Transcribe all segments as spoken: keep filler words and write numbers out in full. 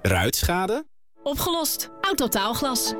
Ruitschade? Opgelost. Autotaalglas.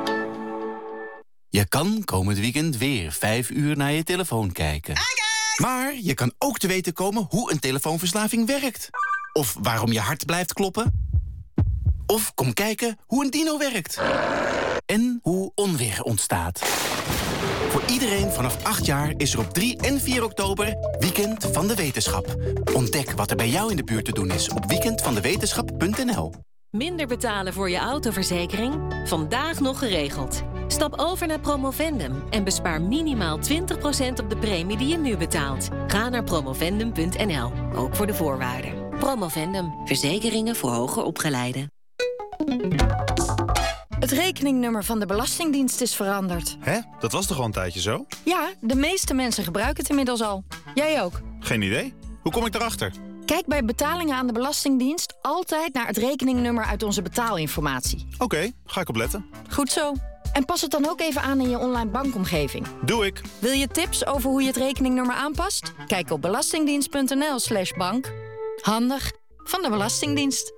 Je kan komend weekend weer vijf uur naar je telefoon kijken. Maar je kan ook te weten komen hoe een telefoonverslaving werkt. Of waarom je hart blijft kloppen. Of kom kijken hoe een dino werkt. En hoe onweer ontstaat. Voor iedereen vanaf acht jaar is er op drie en vier oktober Weekend van de Wetenschap. Ontdek wat er bij jou in de buurt te doen is op weekend van de wetenschap punt n l. Minder betalen voor je autoverzekering? Vandaag nog geregeld. Stap over naar Promovendum en bespaar minimaal twintig procent op de premie die je nu betaalt. Ga naar promovendum punt n l, ook voor de voorwaarden. Promovendum, verzekeringen voor hoger opgeleiden. Het rekeningnummer van de Belastingdienst is veranderd. Hè? Dat was toch al een tijdje zo? Ja, de meeste mensen gebruiken het inmiddels al. Jij ook? Geen idee. Hoe kom ik daarachter? Kijk bij betalingen aan de Belastingdienst altijd naar het rekeningnummer uit onze betaalinformatie. Oké, okay, ga ik opletten. Goed zo. En pas het dan ook even aan in je online bankomgeving. Doe ik. Wil je tips over hoe je het rekeningnummer aanpast? Kijk op belastingdienst punt n l slash bank. Handig van de Belastingdienst.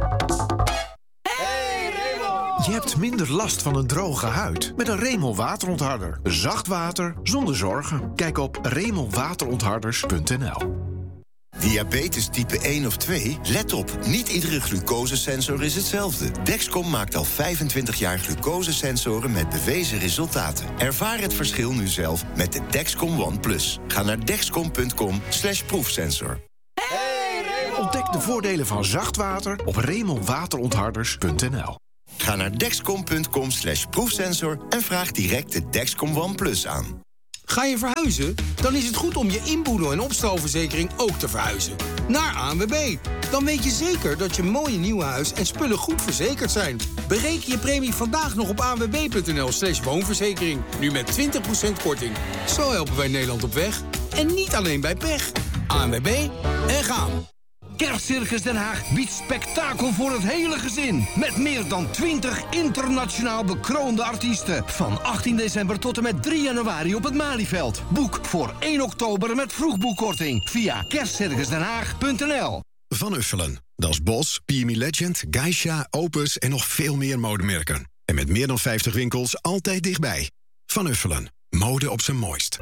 Je hebt minder last van een droge huid met een Remel waterontharder. Zacht water zonder zorgen. Kijk op remel waterontharders punt n l. Diabetes type één of twee? Let op, niet iedere glucosesensor is hetzelfde. Dexcom maakt al vijfentwintig jaar glucosesensoren met bewezen resultaten. Ervaar het verschil nu zelf met de Dexcom One Plus. Ga naar dexcom punt com slash proefsensor. Ontdek de voordelen van zacht water op remel waterontharders punt n l. Ga naar dexcom punt com slash proefsensor en vraag direct de Dexcom One Plus aan. Ga je verhuizen? Dan is het goed om je inboedel- en opstalverzekering ook te verhuizen. Naar A N W B. Dan weet je zeker dat je mooie nieuwe huis en spullen goed verzekerd zijn. Bereken je premie vandaag nog op anwb punt n l slash woonverzekering. Nu met twintig procent korting. Zo helpen wij Nederland op weg. En niet alleen bij pech. A N W B en gaan. Kerstcircus Den Haag biedt spektakel voor het hele gezin. Met meer dan twintig internationaal bekroonde artiesten. Van achttien december tot en met drie januari op het Malieveld. Boek voor één oktober met vroegboekkorting via kerstcircus den haag punt n l. Van Uffelen. Dat is Bos, P M E Legend, Geisha, Opus en nog veel meer modemerken. En met meer dan vijftig winkels altijd dichtbij. Van Uffelen. Mode op zijn mooist.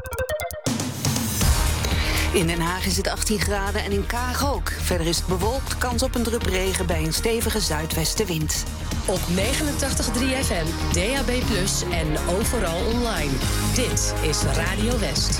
In Den Haag is het achttien graden en in Kaag ook. Verder is het bewolkt, kans op een drup regen bij een stevige zuidwestenwind. Op negenentachtig komma drie F M, D A B plus, en overal online. Dit is Radio West.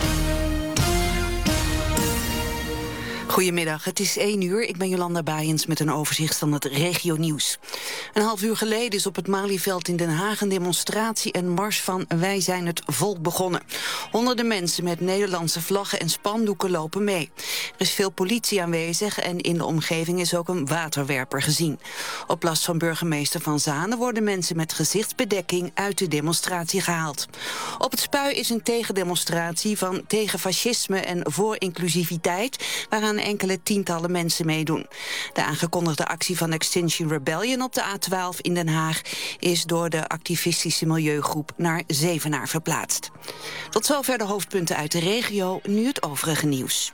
Goedemiddag, het is één uur. Ik ben Jolanda Baaiens met een overzicht van het regionieuws. Een half uur geleden is op het Malieveld in Den Haag een demonstratie en mars van Wij zijn het volk begonnen. Honderden mensen met Nederlandse vlaggen en spandoeken lopen mee. Er is veel politie aanwezig en in de omgeving is ook een waterwerper gezien. Op last van burgemeester Van Zanen worden mensen met gezichtsbedekking uit de demonstratie gehaald. Op het Spui is een tegendemonstratie van tegen fascisme en voor inclusiviteit, waaraan enkele tientallen mensen meedoen. De aangekondigde actie van Extinction Rebellion op de A twaalf in Den Haag is door de activistische milieugroep naar Zevenaar verplaatst. Tot zover de hoofdpunten uit de regio, nu het overige nieuws.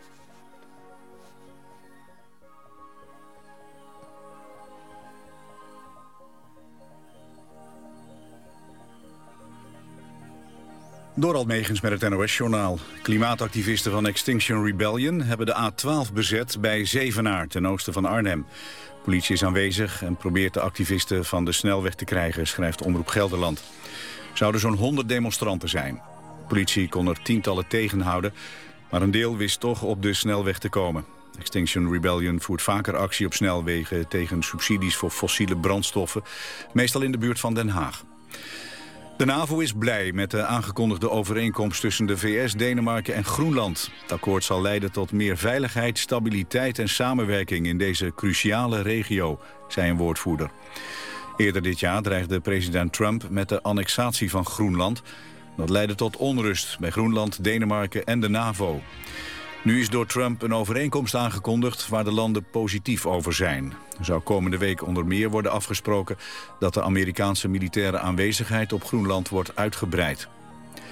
Dorald Megens met het N O S-journaal. Klimaatactivisten van Extinction Rebellion hebben de A twaalf bezet bij Zevenaar, ten oosten van Arnhem. Politie is aanwezig en probeert de activisten van de snelweg te krijgen, schrijft Omroep Gelderland. Er zouden zo'n honderd demonstranten zijn. Politie kon er tientallen tegenhouden, maar een deel wist toch op de snelweg te komen. Extinction Rebellion voert vaker actie op snelwegen tegen subsidies voor fossiele brandstoffen, meestal in de buurt van Den Haag. De NAVO is blij met de aangekondigde overeenkomst tussen de V S, Denemarken en Groenland. Het akkoord zal leiden tot meer veiligheid, stabiliteit en samenwerking in deze cruciale regio, zei een woordvoerder. Eerder dit jaar dreigde president Trump met de annexatie van Groenland. Dat leidde tot onrust bij Groenland, Denemarken en de NAVO. Nu is door Trump een overeenkomst aangekondigd waar de landen positief over zijn. Er zou komende week onder meer worden afgesproken dat de Amerikaanse militaire aanwezigheid op Groenland wordt uitgebreid.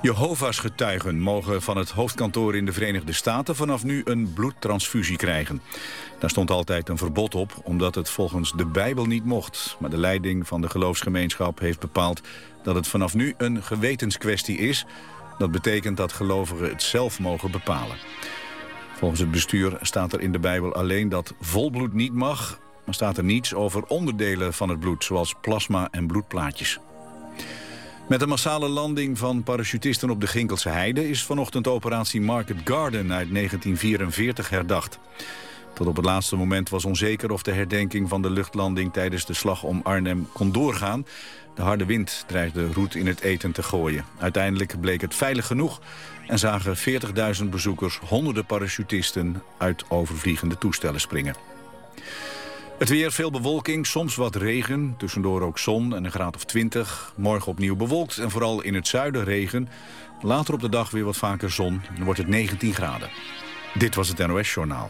Jehovah's getuigen mogen van het hoofdkantoor in de Verenigde Staten vanaf nu een bloedtransfusie krijgen. Daar stond altijd een verbod op, omdat het volgens de Bijbel niet mocht. Maar de leiding van de geloofsgemeenschap heeft bepaald dat het vanaf nu een gewetenskwestie is. Dat betekent dat gelovigen het zelf mogen bepalen. Volgens het bestuur staat er in de Bijbel alleen dat volbloed niet mag, maar staat er niets over onderdelen van het bloed, zoals plasma en bloedplaatjes. Met de massale landing van parachutisten op de Ginkelse Heide is vanochtend de operatie Market Garden uit negentien vierenveertig herdacht. Tot op het laatste moment was onzeker of de herdenking van de luchtlanding tijdens de slag om Arnhem kon doorgaan. De harde wind dreigde roet in het eten te gooien. Uiteindelijk bleek het veilig genoeg en zagen veertigduizend bezoekers honderden parachutisten uit overvliegende toestellen springen. Het weer, veel bewolking, soms wat regen, tussendoor ook zon en een graad of twintig. Morgen opnieuw bewolkt en vooral in het zuiden regen. Later op de dag weer wat vaker zon en dan wordt het negentien graden. Dit was het N O S-journaal.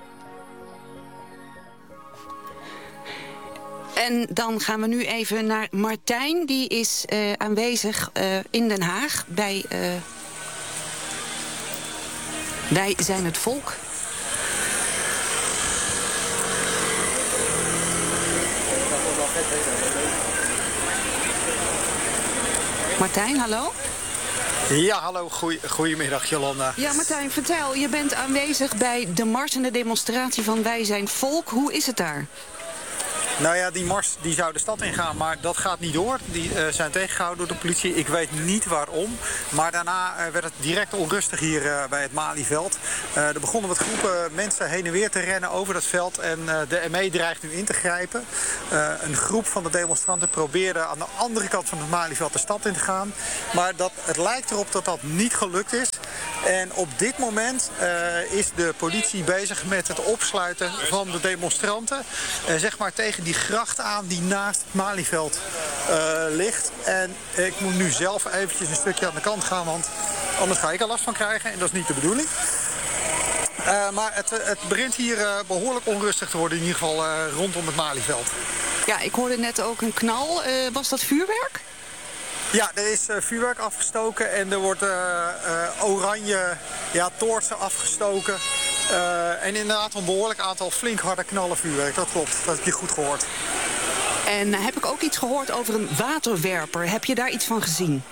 En dan gaan we nu even naar Martijn. Die is uh, aanwezig uh, in Den Haag bij uh, Wij zijn het volk. Martijn, hallo? Ja, hallo. Goeie, goedemiddag, Jolanda. Ja, Martijn, vertel. Je bent aanwezig bij de mars en de demonstratie van Wij zijn volk. Hoe is het daar? Nou ja, die mars die zou de stad ingaan, maar dat gaat niet door. Die uh, zijn tegengehouden door de politie. Ik weet niet waarom. Maar daarna uh, werd het direct onrustig hier uh, bij het Malieveld. Uh, er begonnen wat groepen mensen heen en weer te rennen over dat veld. En uh, de M E dreigt nu in te grijpen. Uh, een groep van de demonstranten probeerde aan de andere kant van het Malieveld de stad in te gaan. Maar dat, het lijkt erop dat dat niet gelukt is. En op dit moment uh, is de politie bezig met het opsluiten van de demonstranten. Uh, zeg maar tegen die gracht aan die naast het Malieveld uh, ligt. En ik moet nu zelf eventjes een stukje aan de kant gaan, want anders ga ik er last van krijgen. En dat is niet de bedoeling. Uh, maar het, het begint hier uh, behoorlijk onrustig te worden, in ieder geval uh, rondom het Malieveld. Ja, ik hoorde net ook een knal. Uh, was dat vuurwerk? Ja, er is uh, vuurwerk afgestoken en er wordt uh, uh, oranje ja, toortsen afgestoken. Uh, en inderdaad een behoorlijk aantal flink harde knallen vuurwerk. Dat klopt, dat heb je goed gehoord. En uh, heb ik ook iets gehoord over een waterwerper. Heb je daar iets van gezien?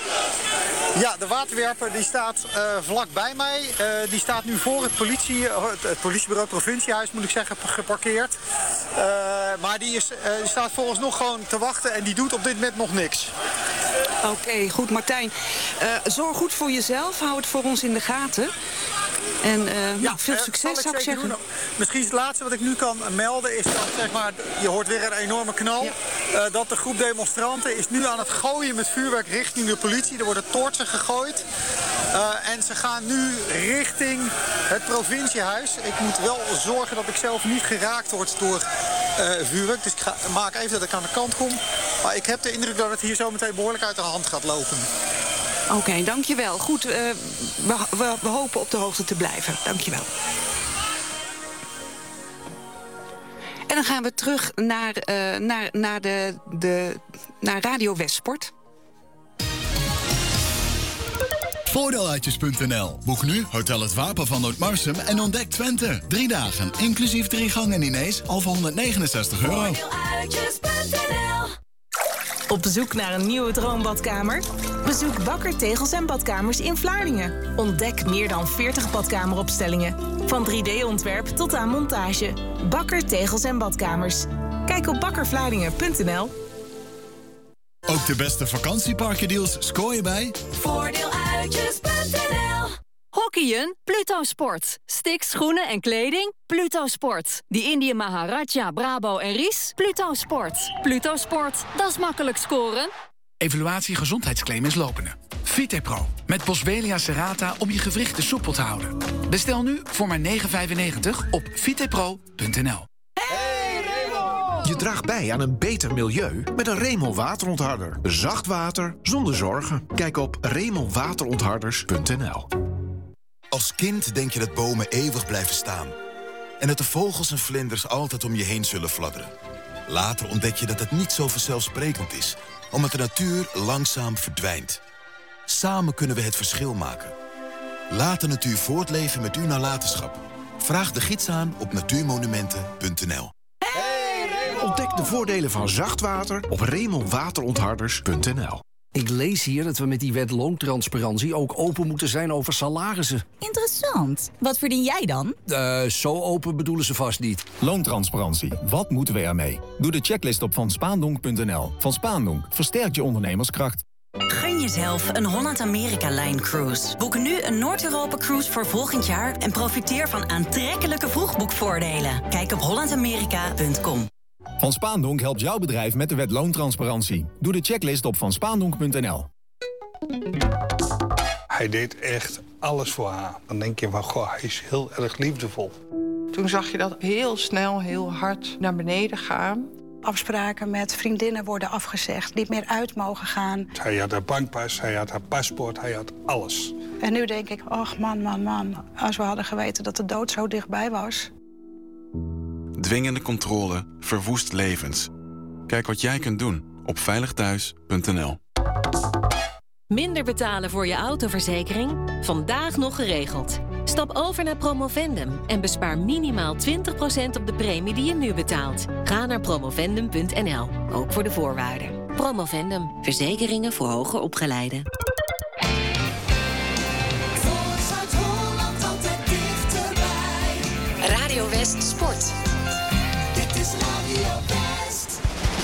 Ja, de waterwerper die staat uh, vlak bij mij. Uh, die staat nu voor het, politie, uh, het, het politiebureau, het provinciehuis moet ik zeggen, geparkeerd. Uh, maar die, is, uh, die staat volgens nog gewoon te wachten en die doet op dit moment nog niks. Oké, okay, goed Martijn. Uh, zorg goed voor jezelf, hou het voor ons in de gaten. En uh, ja, nou, veel succes, uh, zou ik zeggen. Doen. Misschien het laatste wat ik nu kan melden is dat, zeg maar, je hoort weer een enorme knal. Ja. Uh, dat de groep demonstranten is nu aan het gooien met vuurwerk richting de politie. Er worden toortsen gegooid. Uh, en ze gaan nu richting het provinciehuis. Ik moet wel zorgen dat ik zelf niet geraakt word door uh, vuurwerk. Dus ik ga, maak even dat ik aan de kant kom. Maar ik heb de indruk dat het hier zo meteen behoorlijk uit de hand gaat lopen. Oké, okay, dankjewel. Goed, uh, we, we, we hopen op de hoogte te blijven. Dankjewel. En dan gaan we terug naar, uh, naar, naar, de, de, naar Radio Westsport. Voordeeluitjes punt n l. Boek nu Hotel Het Wapen van Noordmarsum en ontdek Twente. Drie dagen, inclusief drie gangen diners, al voor honderdnegenenzestig euro. Voordeeluitjes punt n l. Op zoek naar een nieuwe droombadkamer? Bezoek Bakker Tegels en Badkamers in Vlaardingen. Ontdek meer dan veertig badkameropstellingen. Van drie D-ontwerp tot aan montage. Bakker Tegels en Badkamers. Kijk op bakker vlaardingen punt n l. Ook de beste vakantieparkendeals scoor je bij Voordeeluitjes punt n l. Hockeyen? Pluto Sport. Sticks, schoenen en kleding? Pluto Sport. Die Indië Maharaja, Brabo en Ries? Pluto Sport. Pluto Sport, dat is makkelijk scoren. Evaluatie gezondheidsclaim is lopende. Vitepro, met Boswellia serrata om je gewrichten soepel te houden. Bestel nu voor maar negen vijfennegentig op vitepro punt n l. Je draagt bij aan een beter milieu met een Remel waterontharder. Zacht water zonder zorgen. Kijk op remel waterontharders punt n l. Als kind denk je dat bomen eeuwig blijven staan. En dat de vogels en vlinders altijd om je heen zullen fladderen. Later ontdek je dat het niet zo vanzelfsprekend is, omdat de natuur langzaam verdwijnt. Samen kunnen we het verschil maken. Laat de natuur voortleven met uw nalatenschap. Vraag de gids aan op natuurmonumenten punt n l. Ontdek de voordelen van zachtwater op remelwaterontharders punt n l. Ik lees hier dat we met die wet loontransparantie ook open moeten zijn over salarissen. Interessant. Wat verdien jij dan? Uh, zo open bedoelen ze vast niet. Loontransparantie. Wat moeten we ermee? Doe de checklist op van spaandonk punt n l. Van Spaandonk versterkt je ondernemerskracht. Gun jezelf een Holland-Amerika-Line-cruise. Boek nu een Noord-Europa-cruise voor volgend jaar... en profiteer van aantrekkelijke vroegboekvoordelen. Kijk op holland amerika punt com. Van Spaandonk helpt jouw bedrijf met de wet loontransparantie. Doe de checklist op van spaandonk punt n l. Hij deed echt alles voor haar. Dan denk je van, goh, hij is heel erg liefdevol. Toen zag je dat heel snel, heel hard naar beneden gaan. Afspraken met vriendinnen worden afgezegd, niet meer uit mogen gaan. Hij had haar bankpas, hij had haar paspoort, hij had alles. En nu denk ik, ach man, man, man, als we hadden geweten dat de dood zo dichtbij was. Dwingende controle verwoest levens. Kijk wat jij kunt doen op veilig thuis punt n l. Minder betalen voor je autoverzekering? Vandaag nog geregeld. Stap over naar Promovendum en bespaar minimaal twintig procent op de premie die je nu betaalt. Ga naar promovendum punt n l, ook voor de voorwaarden. Promovendum, verzekeringen voor hoger opgeleiden. Radio West Sport. Dit is Radio West.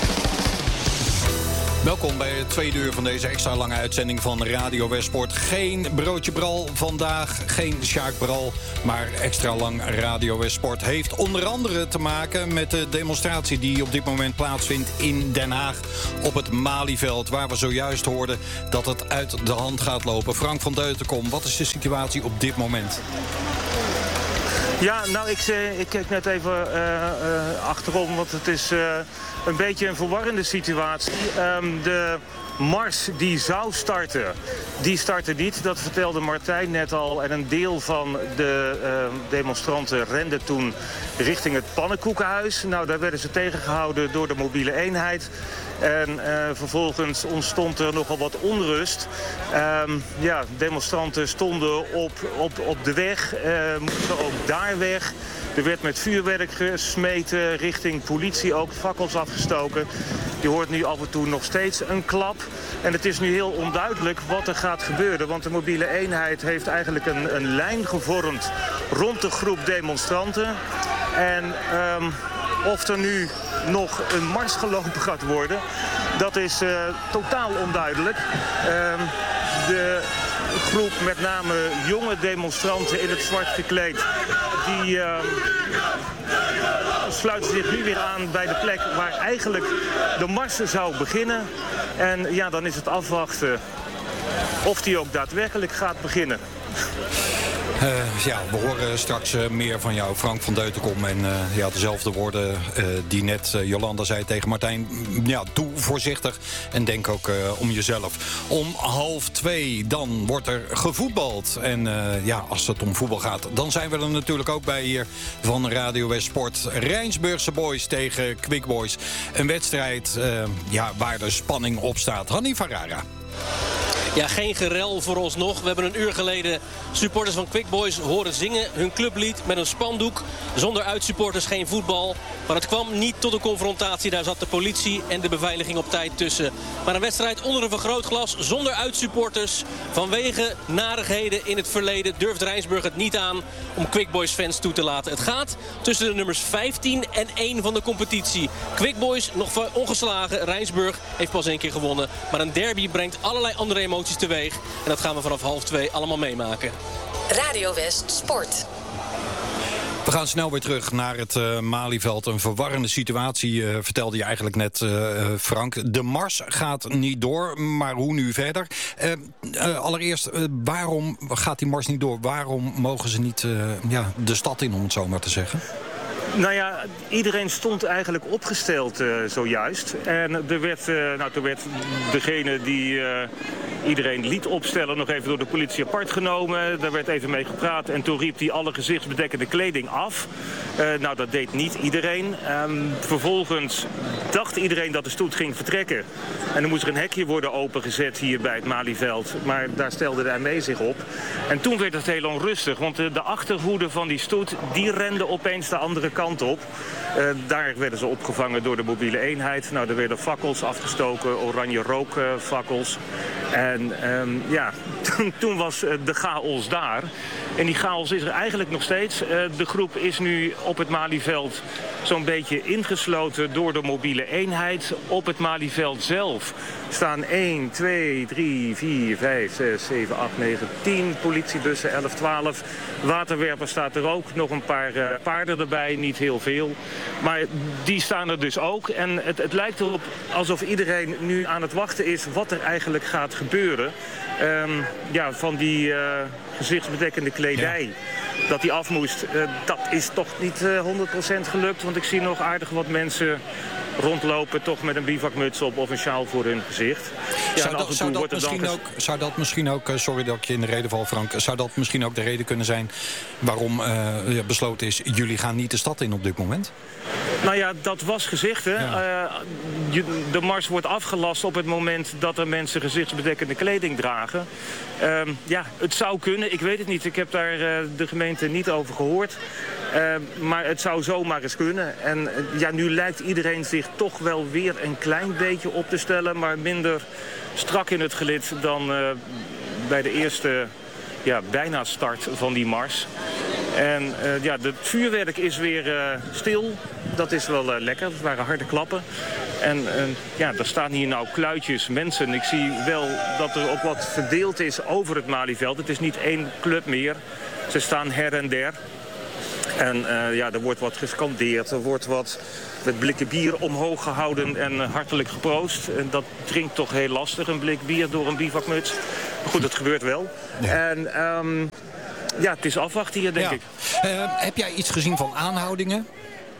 Welkom bij het tweede uur van deze extra lange uitzending van Radio Westsport. Geen broodje bral vandaag, geen Sjaak Bral, maar extra lang Radio Westsport. Heeft onder andere te maken met de demonstratie die op dit moment plaatsvindt in Den Haag op het Malieveld, waar we zojuist hoorden dat het uit de hand gaat lopen. Frank van Deutenkom, wat is de situatie op dit moment? Ja, nou, ik, ik keek net even uh, uh, achterom, want het is uh, een beetje een verwarrende situatie. Um, de mars die zou starten, die startte niet. Dat vertelde Martijn net al. En een deel van de uh, demonstranten rende toen richting het Pannenkoekenhuis. Nou, daar werden ze tegengehouden door de mobiele eenheid. En uh, vervolgens ontstond er nogal wat onrust. Um, ja, demonstranten stonden op, op, op de weg, uh, moesten ook daar weg. Er werd met vuurwerk gesmeten, richting politie ook, fakkels afgestoken. Je hoort nu af en toe nog steeds een klap. En het is nu heel onduidelijk wat er gaat gebeuren. Want de mobiele eenheid heeft eigenlijk een, een lijn gevormd rond de groep demonstranten. En um, of er nu nog een mars gelopen gaat worden, dat is uh, totaal onduidelijk. Uh, de groep, met name jonge demonstranten in het zwart gekleed, die uh, sluiten zich nu weer aan bij de plek waar eigenlijk de mars zou beginnen. En ja, dan is het afwachten of die ook daadwerkelijk gaat beginnen. Uh, ja, we horen straks uh, meer van jou, Frank van Deutenkom. En uh, ja, dezelfde woorden uh, die net uh, Jolanda zei tegen Martijn. Ja, doe voorzichtig en denk ook uh, om jezelf. Om half twee, dan wordt er gevoetbald. En uh, ja, als het om voetbal gaat, dan zijn we er natuurlijk ook bij hier van Radio West Sport. Rijnsburgse Boys tegen Quick Boys. Een wedstrijd uh, ja, waar de spanning op staat. Hanni Farara. Ja, geen gerel voor ons nog. We hebben een uur geleden supporters van Quick Boys horen zingen. Hun clublied met een spandoek. Zonder uitsupporters geen voetbal. Maar het kwam niet tot een confrontatie. Daar zat de politie en de beveiliging op tijd tussen. Maar een wedstrijd onder een vergrootglas zonder uitsupporters. Vanwege narigheden in het verleden durft Rijnsburg het niet aan om Quick Boys fans toe te laten. Het gaat tussen de nummers vijftien en één van de competitie. Quick Boys nog ongeslagen. Rijnsburg heeft pas één keer gewonnen. Maar een derby brengt allerlei andere emoties teweeg. En dat gaan we vanaf half twee allemaal meemaken. Radio West Sport. We gaan snel weer terug naar het uh, Malieveld. Een verwarrende situatie, uh, vertelde je eigenlijk net, uh, Frank. De mars gaat niet door, maar hoe nu verder? Uh, uh, allereerst, uh, waarom gaat die mars niet door? Waarom mogen ze niet uh, ja, de stad in, om het zo maar te zeggen? Nou ja, iedereen stond eigenlijk opgesteld uh, zojuist. En er werd, uh, nou, er werd degene die uh, iedereen liet opstellen nog even door de politie apart genomen. Daar werd even mee gepraat en toen riep hij alle gezichtsbedekkende kleding af. Uh, nou, dat deed niet iedereen. Um, vervolgens dacht iedereen dat de stoet ging vertrekken. En dan moest er een hekje worden opengezet hier bij het Malieveld. Maar daar stelde de M E zich op. En toen werd het heel onrustig, want de, de achterhoede van die stoet, die rende opeens de andere kant op. Uh, daar werden ze opgevangen door de mobiele eenheid. Nou, er werden fakkels afgestoken, oranje rookfakkels. En um, ja, toen, toen was uh, de chaos daar. En die chaos is er eigenlijk nog steeds. Uh, de groep is nu op het Malieveld zo'n beetje ingesloten door de mobiele eenheid. Op het Malieveld zelf staan één, twee, drie, vier, vijf, zes, zeven, acht, negen, tien politiebussen, elf, twaalf. Waterwerper staat er ook. Nog een paar uh, paarden erbij, niet heel veel. Maar die staan er dus ook. En het, het lijkt erop alsof iedereen nu aan het wachten is wat er eigenlijk gaat gebeuren. Um, ja, van die uh, gezichtsbedekkende kledij. Ja. Dat die af moest, uh, dat is toch niet uh, honderd procent gelukt. Want ik zie nog aardig wat mensen rondlopen toch met een bivakmuts op of een sjaal voor hun gezicht. Ja, zou, dat, zou, dat misschien dan... ook, zou dat misschien ook, sorry dat ik je in de reden val Frank, zou dat misschien ook de reden kunnen zijn waarom uh, besloten is, jullie gaan niet de stad in op dit moment? Nou ja, dat was gezegd. Hè. Ja. Uh, de mars wordt afgelast op het moment dat er mensen gezichtsbedekkende kleding dragen. Uh, ja, het zou kunnen, ik weet het niet. Ik heb daar uh, de gemeente niet over gehoord. Uh, maar het zou zomaar eens kunnen. En uh, ja, nu lijkt iedereen zich toch wel weer een klein beetje op te stellen, maar minder strak in het gelid dan uh, bij de eerste ja, bijna start van die mars. En uh, ja, het vuurwerk is weer uh, stil. Dat is wel uh, lekker. Het waren harde klappen. En uh, ja, er staan hier nou kluitjes mensen. Ik zie wel dat er ook wat verdeeld is over het Malieveld. Het is niet één club meer. Ze staan her en der. En uh, ja, er wordt wat gescandeerd. Er wordt wat met blikken bier omhoog gehouden en uh, hartelijk geproost. En dat drinkt toch heel lastig, een blik bier door een bivakmuts. Maar goed, dat gebeurt wel. Ja. En um, ja, het is afwachten hier, denk ja. ik. Uh, heb jij iets gezien van aanhoudingen?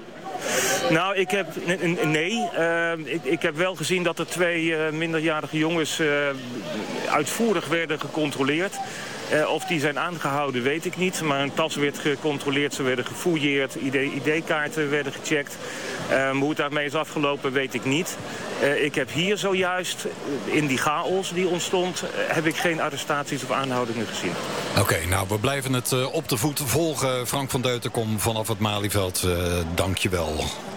Nou, ik heb... Nee. Uh, ik, ik heb wel gezien dat er twee uh, minderjarige jongens uh, uitvoerig werden gecontroleerd. Uh, of die zijn aangehouden, weet ik niet. Maar een tas werd gecontroleerd, ze werden gefouilleerd, I D-kaarten werden gecheckt. Uh, hoe het daarmee is afgelopen, weet ik niet. Uh, ik heb hier zojuist, in die chaos die ontstond, uh, heb ik geen arrestaties of aanhoudingen gezien. Oké, okay, nou, we blijven het uh, op de voet volgen. Frank van Deutenkom vanaf het Malieveld, uh, dank je wel.